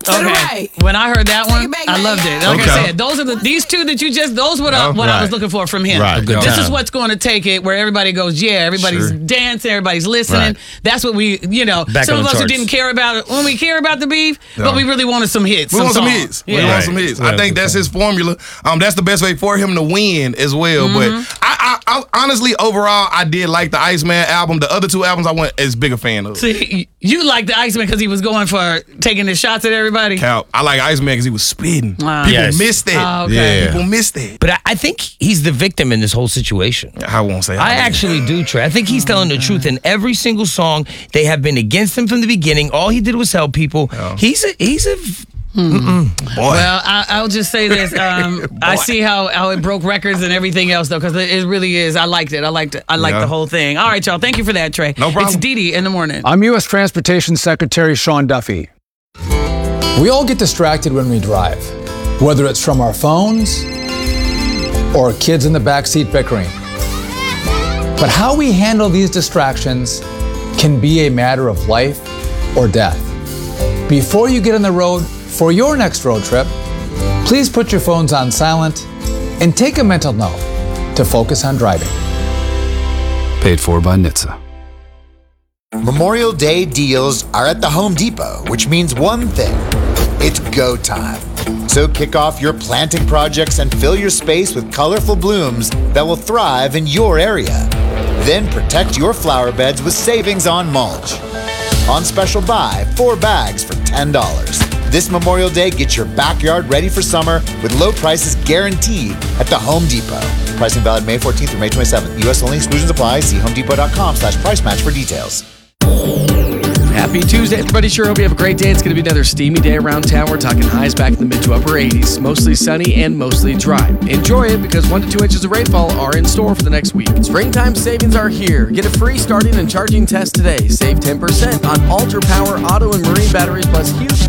Okay. When I heard that one, back, I loved it. Like I said, these two that you just, those were what I was looking for from him. Right. This is what's going to take it where everybody goes, yeah, everybody's dancing, everybody's listening. Right. That's what we, Back some on of the us who charts. didn't care about it when we care about the beef, but we really wanted some hits. We want some songs. hits. Yeah. We want some hits. I think that's his formula. That's the best way for him to win as well. But I honestly, overall, I did like the Iceman album. The other two albums I wasn't as big a fan of. See, you like the Iceman because he was going for taking his shots at everybody? I like Iceman because he was spitting. People Yes. missed that. Okay. Yeah. People missed that. But I think he's the victim in this whole situation. I won't say I actually do, Trey. I think he's telling the truth in every single song. They have been against him from the beginning. All he did was help people. He's a boy. Well, I'll just say this. I see how it broke records and everything else, though, because it really is. I liked it. I liked the whole thing. All right, y'all. Thank you for that, Trey. No problem. It's Didi in the morning. I'm U.S. Transportation Secretary Sean Duffy. We all get distracted when we drive, whether it's from our phones or kids in the backseat bickering. But how we handle these distractions can be a matter of life or death. Before you get on the road for your next road trip, please put your phones on silent and take a mental note to focus on driving. Paid for by NHTSA. Memorial Day deals are at the Home Depot, which means one thing: it's go time. So kick off your planting projects and fill your space with colorful blooms that will thrive in your area. Then protect your flower beds with savings on mulch. On special buy, 4 bags for $10. This Memorial Day, get your backyard ready for summer with low prices guaranteed at the Home Depot. Pricing valid May 14th through May 27th. U.S. only. Exclusions apply. See homedepot.com/price match for details. Happy Tuesday, everybody. Sure hope you have a great day. It's going to be another steamy day around town. We're talking highs back in the mid to upper 80s. Mostly sunny and mostly dry. Enjoy it because 1 to 2 inches of rainfall are in store for the next week. Springtime savings are here. Get a free starting and charging test today. Save 10% on Ultra Power auto and marine batteries plus huge